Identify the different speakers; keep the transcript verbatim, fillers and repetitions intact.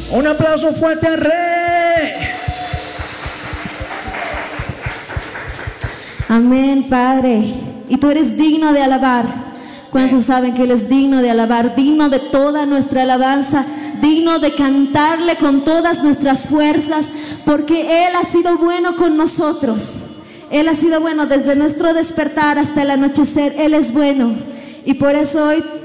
Speaker 1: Un aplauso fuerte al Rey.
Speaker 2: Amén, Padre. Y tú eres digno de alabar. ¿Cuántos saben que Él es digno de alabar? Digno de toda nuestra alabanza, digno de cantarle con todas nuestras fuerzas, porque Él ha sido bueno con nosotros. Él ha sido bueno desde nuestro despertar hasta el anochecer. Él es bueno. Y por eso hoy